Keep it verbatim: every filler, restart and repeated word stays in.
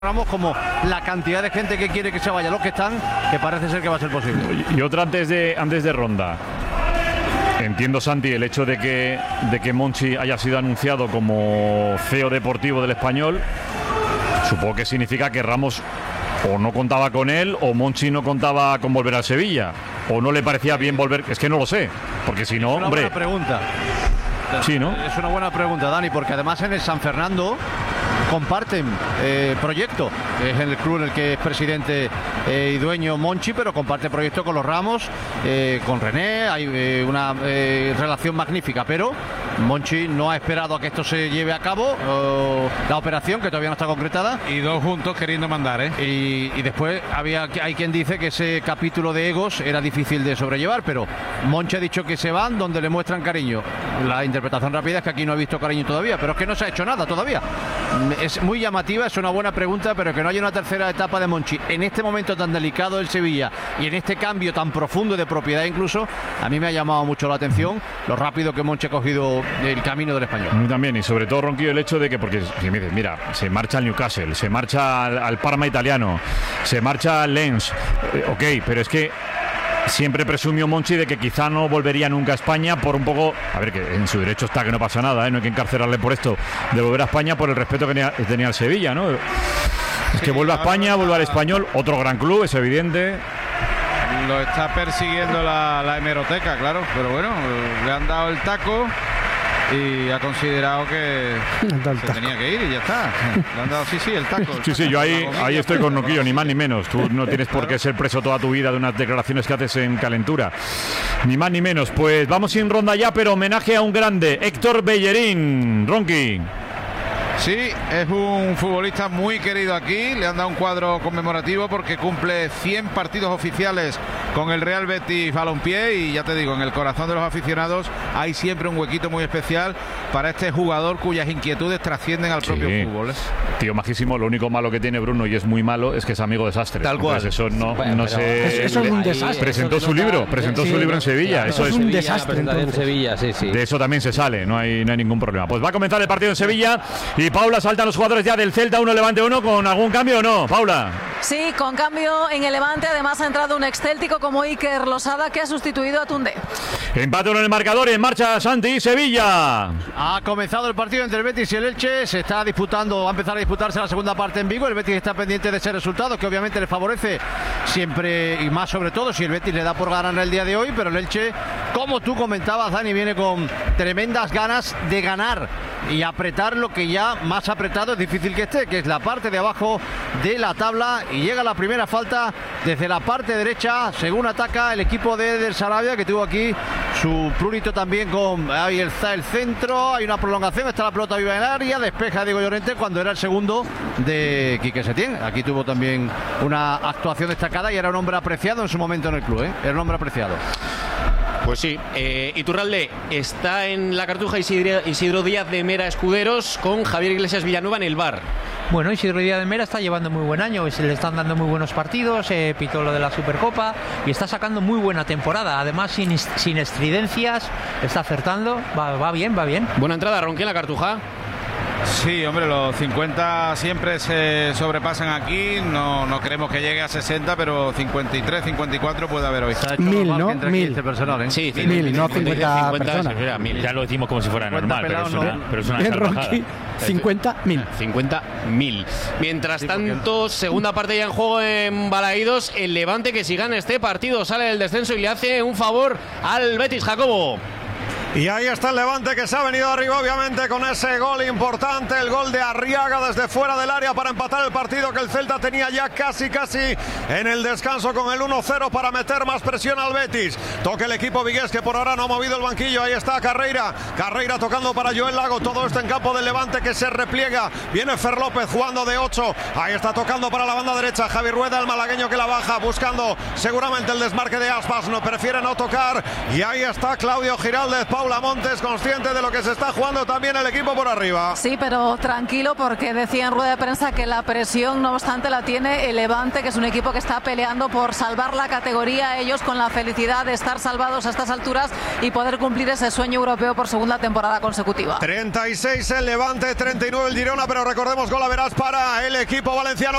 Ramos como la cantidad de gente que quiere que se vaya, los que están, que parece ser que va a ser posible. Y otra antes de antes de ronda. Entiendo, Santi, el hecho de que, de que Monchi haya sido anunciado como C E O deportivo del Español, supongo que significa que Ramos o no contaba con él o Monchi no contaba con volver al Sevilla, o no le parecía bien volver. Es que no lo sé, porque si no, es una hombre. buena pregunta. Sí, ¿no? Es una buena pregunta, Dani, porque además en el San Fernando comparten eh, proyecto. Es el club en el que es presidente eh, y dueño Monchi, pero comparte proyecto con los Ramos, eh, con René. Hay eh, una eh, relación magnífica, pero Monchi no ha esperado a que esto se lleve a cabo, eh, la operación, que todavía no está concretada. Y dos juntos queriendo mandar, ¿eh? Y, y después había hay quien dice que ese capítulo de egos era difícil de sobrellevar, pero Monchi ha dicho que se van donde le muestran cariño. La interpretación rápida es que aquí no ha visto cariño todavía, pero es que no se ha hecho nada todavía. Es muy llamativa, es una buena pregunta, pero que no haya una tercera etapa de Monchi en este momento tan delicado del Sevilla y en este cambio tan profundo de propiedad incluso, a mí me ha llamado mucho la atención lo rápido que Monchi ha cogido el camino del Español. A mí también, y sobre todo, Ronquillo, el hecho de que, porque si me dices, mira, se marcha al Newcastle, se marcha al, al Parma italiano, se marcha al Lens, eh, ok, pero es que siempre presumió Monchi de que quizá no volvería nunca a España por un poco, a ver, que en su derecho está, que no pasa nada, ¿eh? No hay que encarcelarle por esto de volver a España por el respeto que tenía, que tenía al Sevilla, ¿no? Es Sí, que vuelve a España, vuelve al Español, otro gran club, es evidente. Lo está persiguiendo la, la hemeroteca, claro, pero bueno, le han dado el taco y ha considerado que se tenía que ir y ya está. Le han dado, sí, sí, el taco. El Sí, sí, taco, yo ahí, la ahí estoy con Ronquillo, ni más ni menos. menos. Tú no tienes por qué ser preso toda tu vida de unas declaraciones que haces en calentura. Ni más ni menos. Pues vamos sin ronda ya, pero homenaje a un grande, Héctor Bellerín. Ronqui. Sí, es un futbolista muy querido aquí, le han dado un cuadro conmemorativo porque cumple cien partidos oficiales con el Real Betis Balompié y ya te digo, en el corazón de los aficionados hay siempre un huequito muy especial para este jugador cuyas inquietudes trascienden al Sí. propio fútbol, ¿eh? Tío majísimo, lo único malo que tiene Bruno, y es muy malo, es que es amigo de Sastre. Tal cual. Entonces, eso no, Bueno, no pero se... eso es un desastre. Presentó su libro, presentó su libro en Sevilla. Eso es... un desastre, En entonces. Sevilla, sí, sí. De eso también se sale, no hay, no hay ningún problema. Pues va a comenzar el partido en Sevilla y Paula, saltan los jugadores ya del Celta, uno Levante uno, ¿con algún cambio o no, Paula? Sí, con cambio en el Levante, además ha entrado un excéltico como Iker Losada que ha sustituido a Tunde. Empate uno en el marcador, en marcha Santi, Sevilla. Ha comenzado el partido entre el Betis y el Elche, se está disputando, va a empezar a disputarse la segunda parte en Vigo. El Betis está pendiente de ese resultado que obviamente le favorece siempre y más sobre todo si el Betis le da por ganar el día de hoy, pero el Elche, como tú comentabas, Dani, viene con tremendas ganas de ganar y apretar lo que ya más apretado es difícil que esté, que es la parte de abajo de la tabla, y llega la primera falta desde la parte derecha según ataca el equipo de Eder Sarabia, que tuvo aquí su prurito también con, ahí está el centro, hay una prolongación, está la pelota viva en el área, despeja Diego Llorente cuando era el segundo de Quique Setién. Aquí tuvo también una actuación destacada y era un hombre apreciado en su momento en el club, ¿eh? Era un hombre apreciado. Pues sí, eh, Iturralde está en la Cartuja Isidro, Isidro Díaz de Mera Escuderos con Javier Iglesias Villanueva en el bar. Bueno, Isidro Díaz de Mera está llevando muy buen año, se le están dando muy buenos partidos, eh, pitó lo de la Supercopa y está sacando muy buena temporada, además sin, sin estridencias, está acertando, va, va bien, va bien. Buena entrada, Ronqui, en la Cartuja. Sí, hombre, los cincuenta siempre se sobrepasan aquí, no, no creemos que llegue a sesenta, pero cincuenta y tres, cincuenta y cuatro puede haber hoy. Mil, ¿no? Mil. Este personal, ¿eh? Sí, Mil, no cincuenta personas. Mira, mil, ya lo decimos como si fuera cincuenta normal, pero es pelados, una, no. pero es una Bien, salvajada. Ronqui, cincuenta mil. cincuenta mil. Mientras Sí, porque- tanto, segunda parte ya en juego en Balaídos, el Levante que si gana este partido sale del descenso y le hace un favor al Betis, Jacobo. Y ahí está el Levante que se ha venido arriba obviamente con ese gol importante, el gol de Arriaga desde fuera del área para empatar el partido que el Celta tenía ya casi casi en el descanso con el uno cero para meter más presión al Betis. Toca el equipo vigués que por ahora no ha movido el banquillo, ahí está Carreira, Carreira tocando para Joel Lago, todo esto en campo del Levante que se repliega, viene Fer López jugando de ocho, ahí está tocando para la banda derecha Javi Rueda, el malagueño que la baja, buscando seguramente el desmarque de Aspas, no prefiere no tocar, y ahí está Claudio Giraldez, Paula Montes, consciente de lo que se está jugando también el equipo por arriba. Sí, pero tranquilo, porque decía en rueda de prensa que la presión, no obstante, la tiene el Levante, que es un equipo que está peleando por salvar la categoría, ellos con la felicidad de estar salvados a estas alturas y poder cumplir ese sueño europeo por segunda temporada consecutiva. treinta y seis el Levante, treinta y nueve el Girona, pero recordemos gol a verás para el equipo valenciano.